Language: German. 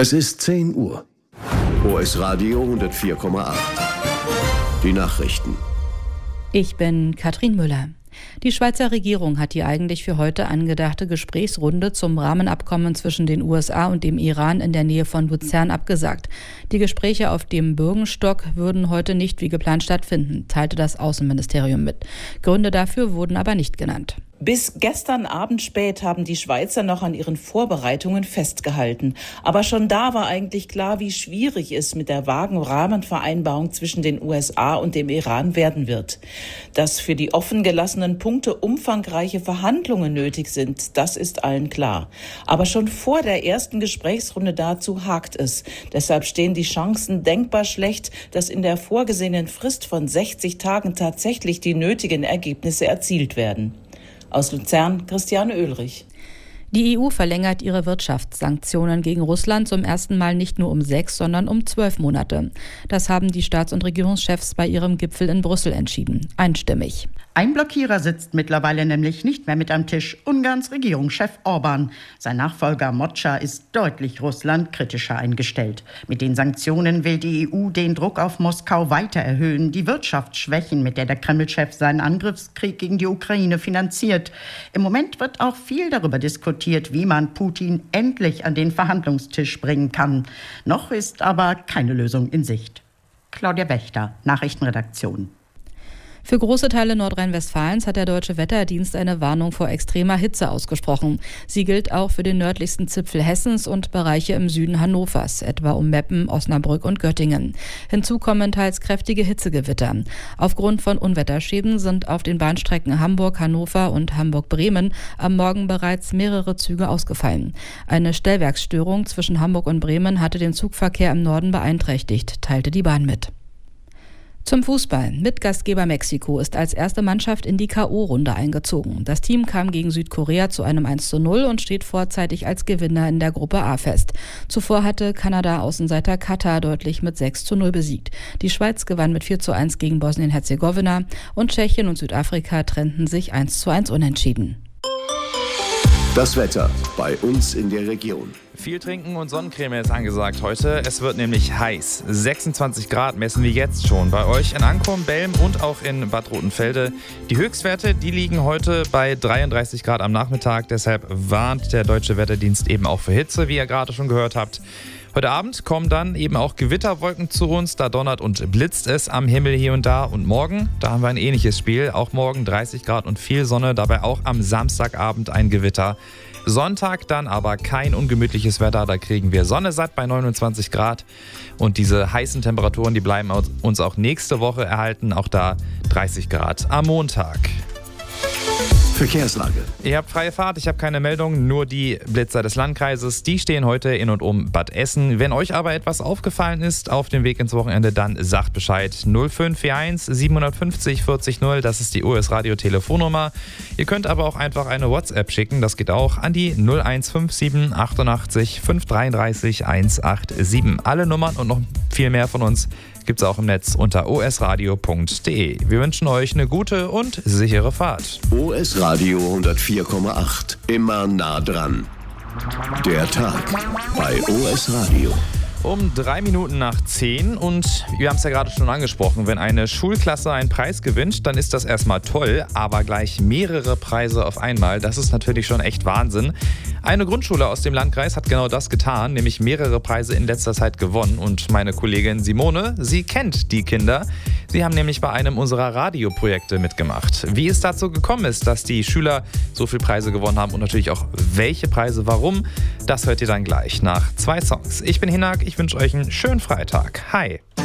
Es ist 10 Uhr. OS Radio 104,8. Die Nachrichten. Ich bin Katrin Müller. Die Schweizer Regierung hat die eigentlich für heute angedachte Gesprächsrunde zum Rahmenabkommen zwischen den USA und dem Iran in der Nähe von Luzern abgesagt. Die Gespräche auf dem Bürgenstock würden heute nicht wie geplant stattfinden, teilte das Außenministerium mit. Gründe dafür wurden aber nicht genannt. Bis gestern Abend spät haben die Schweizer noch an ihren Vorbereitungen festgehalten. Aber schon da war eigentlich klar, wie schwierig es mit der vagen Rahmenvereinbarung zwischen den USA und dem Iran werden wird. Dass für die offen gelassenen Punkte umfangreiche Verhandlungen nötig sind, das ist allen klar. Aber schon vor der ersten Gesprächsrunde dazu hakt es. Deshalb stehen die Chancen denkbar schlecht, dass in der vorgesehenen Frist von 60 Tagen tatsächlich die nötigen Ergebnisse erzielt werden. Aus Luzern, Christiane Oehlrich. Die EU verlängert ihre Wirtschaftssanktionen gegen Russland zum ersten Mal nicht nur um 6, sondern um 12 Monate. Das haben die Staats- und Regierungschefs bei ihrem Gipfel in Brüssel entschieden. Einstimmig. Ein Blockierer sitzt mittlerweile nämlich nicht mehr mit am Tisch, Ungarns Regierungschef Orbán. Sein Nachfolger Mocsa ist deutlich russlandkritischer eingestellt. Mit den Sanktionen will die EU den Druck auf Moskau weiter erhöhen, die Wirtschaft schwächen, mit der der Kreml-Chef seinen Angriffskrieg gegen die Ukraine finanziert. Im Moment wird auch viel darüber diskutiert, wie man Putin endlich an den Verhandlungstisch bringen kann. Noch ist aber keine Lösung in Sicht. Claudia Wächter, Nachrichtenredaktion. Für große Teile Nordrhein-Westfalens hat der Deutsche Wetterdienst eine Warnung vor extremer Hitze ausgesprochen. Sie gilt auch für den nördlichsten Zipfel Hessens und Bereiche im Süden Hannovers, etwa um Meppen, Osnabrück und Göttingen. Hinzu kommen teils kräftige Hitzegewitter. Aufgrund von Unwetterschäden sind auf den Bahnstrecken Hamburg-Hannover und Hamburg-Bremen am Morgen bereits mehrere Züge ausgefallen. Eine Stellwerksstörung zwischen Hamburg und Bremen hatte den Zugverkehr im Norden beeinträchtigt, teilte die Bahn mit. Zum Fußball. Mitgastgeber Mexiko ist als erste Mannschaft in die K.O.-Runde eingezogen. Das Team kam gegen Südkorea zu einem 1:0 und steht vorzeitig als Gewinner in der Gruppe A fest. Zuvor hatte Kanada-Außenseiter Katar deutlich mit 6:0 besiegt. Die Schweiz gewann mit 4:1 gegen Bosnien-Herzegowina und Tschechien und Südafrika trennten sich 1:1 unentschieden. Das Wetter bei uns in der Region. Viel trinken und Sonnencreme ist angesagt heute. Es wird nämlich heiß. 26 Grad messen wir jetzt schon bei euch in Ankum, Belm und auch in Bad Rotenfelde. Die Höchstwerte, die liegen heute bei 33 Grad am Nachmittag. Deshalb warnt der Deutsche Wetterdienst eben auch für Hitze, wie ihr gerade schon gehört habt. Heute Abend kommen dann eben auch Gewitterwolken zu uns. Da donnert und blitzt es am Himmel hier und da. Und morgen, da haben wir ein ähnliches Spiel. Auch morgen 30 Grad und viel Sonne. Dabei auch am Samstagabend ein Gewitter. Sonntag dann aber kein ungemütliches Wetter. Da kriegen wir Sonne satt bei 29 Grad. Und diese heißen Temperaturen, die bleiben uns auch nächste Woche erhalten. Auch da 30 Grad am Montag. Verkehrslage. Ihr habt freie Fahrt, ich habe keine Meldung, nur die Blitzer des Landkreises, die stehen heute in und um Bad Essen. Wenn euch aber etwas aufgefallen ist auf dem Weg ins Wochenende, dann sagt Bescheid. 0541 750 40 0, das ist die OS Radio Telefonnummer. Ihr könnt aber auch einfach eine WhatsApp schicken, das geht auch an die 0157 88 533 187. Alle Nummern und noch viel mehr von uns gibt's auch im Netz unter osradio.de. Wir wünschen euch eine gute und sichere Fahrt. OS Radio 104,8. Immer nah dran. Der Tag bei OS Radio. Um 3 Minuten nach 10 und wir haben es ja gerade schon angesprochen, wenn eine Schulklasse einen Preis gewinnt, dann ist das erstmal toll, aber gleich mehrere Preise auf einmal, das ist natürlich schon echt Wahnsinn. Eine Grundschule aus dem Landkreis hat genau das getan, nämlich mehrere Preise in letzter Zeit gewonnen und meine Kollegin Simone, sie kennt die Kinder. Sie haben nämlich bei einem unserer Radioprojekte mitgemacht. Wie es dazu gekommen ist, dass die Schüler so viele Preise gewonnen haben und natürlich auch welche Preise, warum, das hört ihr dann gleich nach 2 Songs. Ich bin Hinak, ich wünsche euch einen schönen Freitag. Hi!